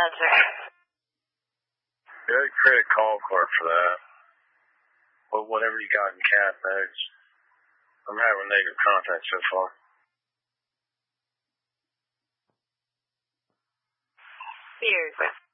answer. Yeah, create a call card for that. Well, whatever you got in cat notes. I'm having negative contact so far. Seriously.